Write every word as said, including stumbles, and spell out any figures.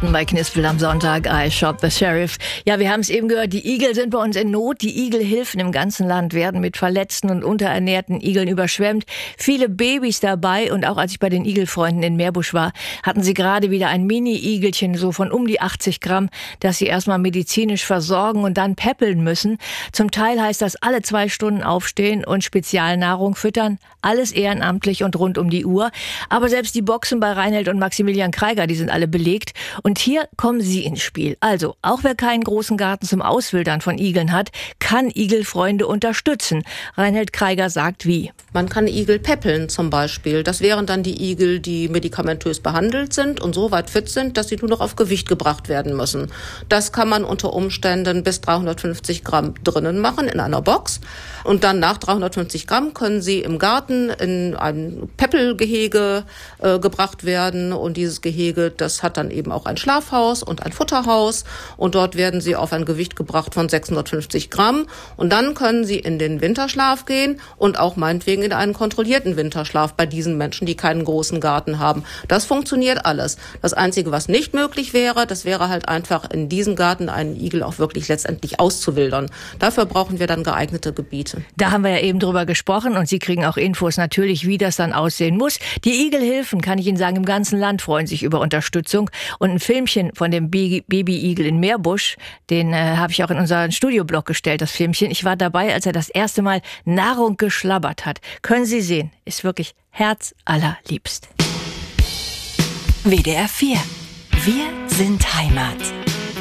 Garten bei Knispel am Sonntag. I shop the sheriff. Ja, wir haben es eben gehört, die Igel sind bei uns in Not. Die Igelhilfen im ganzen Land werden mit verletzten und unterernährten Igeln überschwemmt. Viele Babys dabei, und auch als ich bei den Igelfreunden in Meerbusch war, hatten sie gerade wieder ein Mini-Igelchen, so von um die achtzig Gramm, das sie erstmal medizinisch versorgen und dann päppeln müssen. Zum Teil heißt das alle zwei Stunden aufstehen und Spezialnahrung füttern. Alles ehrenamtlich und rund um die Uhr. Aber selbst die Boxen bei Reinhold und Maximilian Kreiger, die sind alle belegt. Und hier kommen Sie ins Spiel. Also, auch wer keinen großen Garten zum Auswildern von Igeln hat, kann Igelfreunde unterstützen. Reinhold Kreiger sagt wie. Man kann Igel päppeln zum Beispiel. Das wären dann die Igel, die medikamentös behandelt sind und so weit fit sind, dass sie nur noch auf Gewicht gebracht werden müssen. Das kann man unter Umständen bis dreihundertfünfzig Gramm drinnen machen in einer Box. Und dann nach dreihundertfünfzig Gramm können sie im Garten in ein Päppelgehege äh, gebracht werden. Und dieses Gehege, das hat dann eben auch ein Schlafhaus und ein Futterhaus. Und dort werden sie auf ein Gewicht gebracht von sechshundertfünfzig Gramm. Und dann können sie in den Winterschlaf gehen und auch meinetwegen in einen kontrollierten Winterschlaf bei diesen Menschen, die keinen großen Garten haben. Das funktioniert alles. Das Einzige, was nicht möglich wäre, das wäre halt einfach in diesem Garten einen Igel auch wirklich letztendlich auszuwildern. Dafür brauchen wir dann geeignete Gebiete. Da haben wir ja eben drüber gesprochen und Sie kriegen auch Infos natürlich, wie das dann aussehen muss. Die Igelhilfen, kann ich Ihnen sagen, im ganzen Land freuen sich über Unterstützung. Und ein Filmchen von dem Baby-Igel in Meerbusch, den äh, habe ich auch in unseren Studioblog gestellt, das Filmchen. Ich war dabei, als er das erste Mal Nahrung geschlabbert hat. Können Sie sehen, ist wirklich herzallerliebst. W D R vier. Wir sind Heimat.